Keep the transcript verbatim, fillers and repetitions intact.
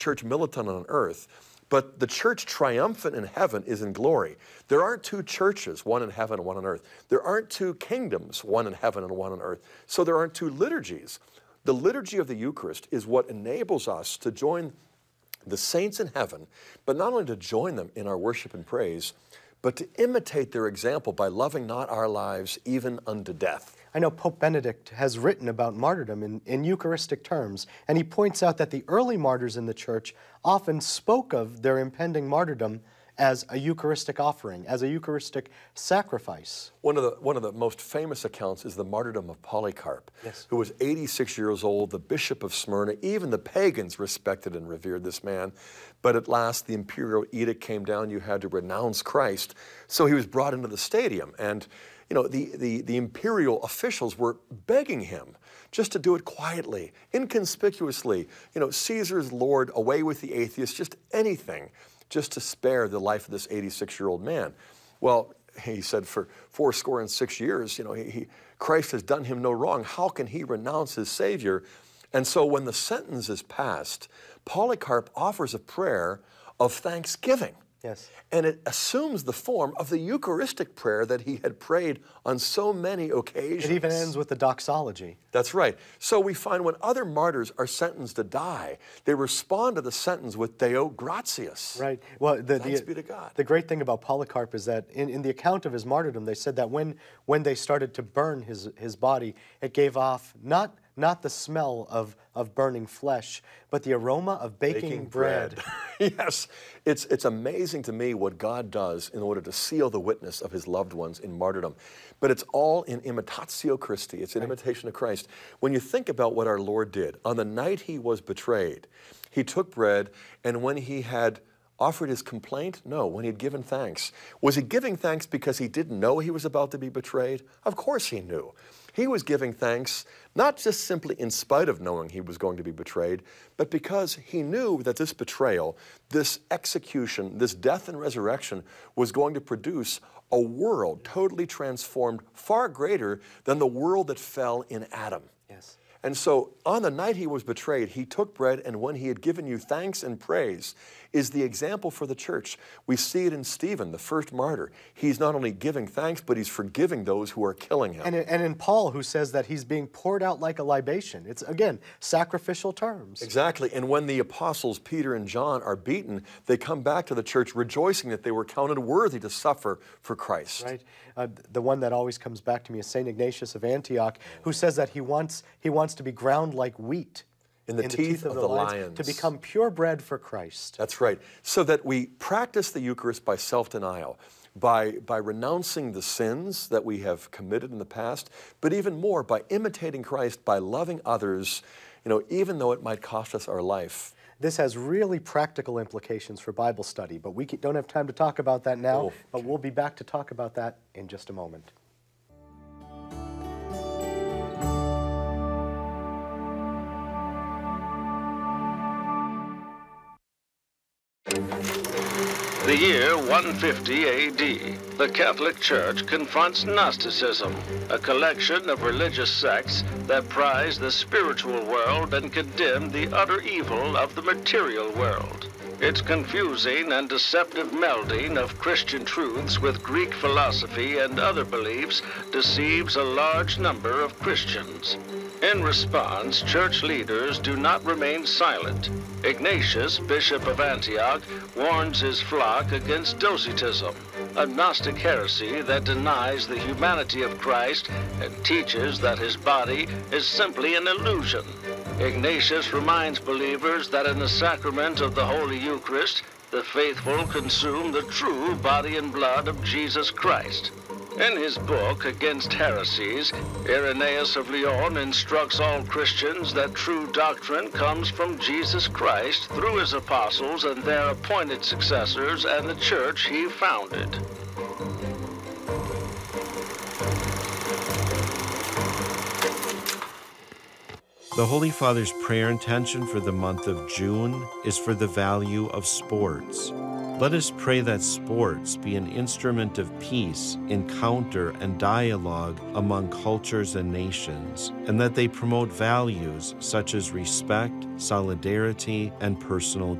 church militant on earth, but the church triumphant in heaven is in glory. There aren't two churches, one in heaven and one on earth. There aren't two kingdoms, one in heaven and one on earth. So there aren't two liturgies. The liturgy of the Eucharist is what enables us to join the saints in heaven, but not only to join them in our worship and praise, but to imitate their example by loving not our lives even unto death. I know Pope Benedict has written about martyrdom in, in Eucharistic terms, and he points out that the early martyrs in the church often spoke of their impending martyrdom as a Eucharistic offering, as a Eucharistic sacrifice. One of the, one of the most famous accounts is the martyrdom of Polycarp, yes. who was eighty-six years old, the bishop of Smyrna. Even the pagans respected and revered this man. But at last, the imperial edict came down. You had to renounce Christ. So he was brought into the stadium. And you know, the, the, the imperial officials were begging him just to do it quietly, inconspicuously. You know, Caesar's Lord, away with the atheists, just anything, just to spare the life of this eighty-six-year-old man. Well, he said, for four score and six years, you know, he, he, Christ has done him no wrong. How can he renounce his Savior? And so when the sentence is passed, Polycarp offers a prayer of thanksgiving. Yes. And it assumes the form of the Eucharistic prayer that he had prayed on so many occasions. It even ends with the doxology. That's right. So we find when other martyrs are sentenced to die, they respond to the sentence with Deo gratias. Right. Well, the, Thanks the, be to God. The great thing about Polycarp is that in, in the account of his martyrdom, they said that when, when they started to burn his, his body, it gave off not not the smell of, of burning flesh, but the aroma of baking, Baking bread. bread. Yes, it's, it's amazing to me what God does in order to seal the witness of his loved ones in martyrdom. But it's all in imitatio Christi. It's an Right. imitation of Christ. When you think about what our Lord did, on the night he was betrayed, he took bread, and when he had offered his complaint? No, when he had given thanks. Was he giving thanks because he didn't know he was about to be betrayed? Of course he knew. He was giving thanks not just simply in spite of knowing he was going to be betrayed, but because he knew that this betrayal, this execution, this death and resurrection was going to produce a world totally transformed, far greater than the world that fell in Adam. Yes. And so on the night he was betrayed, he took bread, and when he had given you thanks and praise, is the example for the church. We see it in Stephen, the first martyr. He's not only giving thanks, but he's forgiving those who are killing him. And in, and in Paul, who says that he's being poured out like a libation. It's, again, sacrificial terms. Exactly. And when the apostles Peter and John are beaten, they come back to the church rejoicing that they were counted worthy to suffer for Christ. Right. Uh, the one that always comes back to me is Saint Ignatius of Antioch, who says that he wants, he wants to be ground like wheat In the, in teeth, the teeth of, of the, the lions, lions. to become pure bread for Christ. That's right. So that we practice the Eucharist by self-denial, by, by renouncing the sins that we have committed in the past, but even more by imitating Christ, by loving others, you know, even though it might cost us our life. This has really practical implications for Bible study, but we don't have time to talk about that now, Oh, but we'll be back to talk about that in just a moment. The year one fifty A D, the Catholic Church confronts Gnosticism, a collection of religious sects that prize the spiritual world and condemn the utter evil of the material world. Its confusing and deceptive melding of Christian truths with Greek philosophy and other beliefs deceives a large number of Christians. In response, church leaders do not remain silent. Ignatius, Bishop of Antioch, warns his flock against Docetism, a Gnostic heresy that denies the humanity of Christ and teaches that his body is simply an illusion. Ignatius reminds believers that in the sacrament of the Holy Eucharist, the faithful consume the true body and blood of Jesus Christ. In his book, Against Heresies, Irenaeus of Lyon instructs all Christians that true doctrine comes from Jesus Christ through his apostles and their appointed successors and the church he founded. The Holy Father's prayer intention for the month of June is for the value of sports. Let us pray that sports be an instrument of peace, encounter, and dialogue among cultures and nations, and that they promote values such as respect, solidarity, and personal